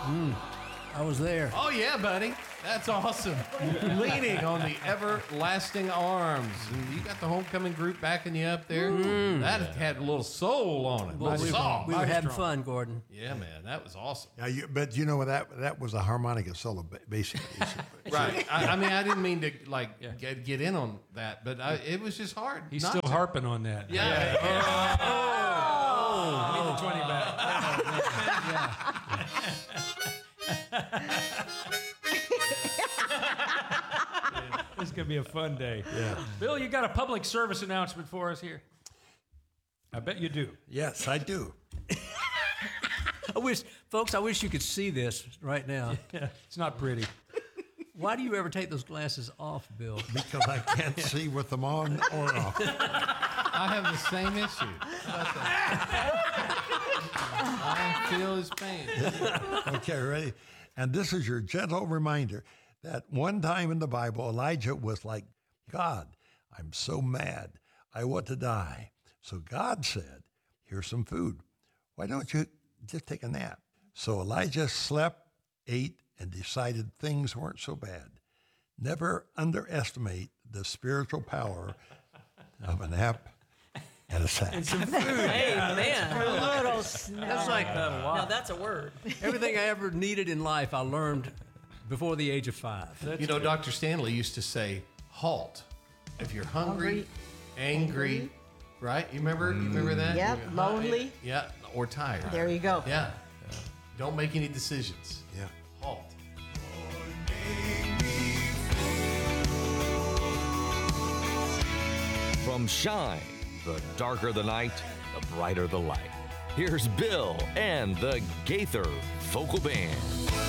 I was there. Oh, yeah, buddy. That's awesome. Leaning on the everlasting arms. And you got the homecoming group backing you up there. That had a little soul on it. Well, Soul. we were having fun, Gordon. Yeah, man. That was awesome. Yeah, but you know that was a harmonica solo, basically. Right. I mean, I didn't mean to get in on that, but it was just hard. He's not still to. harping on that. Yeah. I need the 20 back. This is going to be a fun day. Yeah. Bill, you got a public service announcement for us here? I bet you do. Yes, I do. I wish you could see this right now. Yeah, it's not pretty. Why do you ever take those glasses off, Bill? Because I can't see with them on or off. I have the same issue. How about that? I feel his pain. Okay, ready? And this is your gentle reminder that one time in the Bible, Elijah was like, God, I'm so mad. I want to die. So God said, here's some food. Why don't you just take a nap? So Elijah slept, ate, and decided things weren't so bad. Never underestimate the spiritual power of a nap and a sack. Amen. A little snack. That's like Now that's a word. everything I ever needed in life I learned before the age of 5. You know, Dr. Stanley used to say, halt. If you're hungry, angry, right? You remember that? Yep, You're lonely. Yeah, or tired. There you go. Yeah. Don't make any decisions. Yeah. Halt. From Shine, the darker the night, the brighter the light. Here's Bill and the Gaither Vocal Band.